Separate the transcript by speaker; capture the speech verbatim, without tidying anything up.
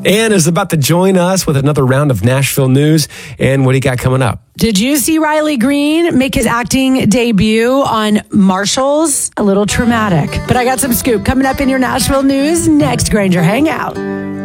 Speaker 1: Ann is about to join us with another round of Nashville news. And what do you got coming up?
Speaker 2: Did you see Riley Green make his acting debut on Marshalls? A little traumatic. But I got some scoop coming up in your Nashville news next, Granger Hangout.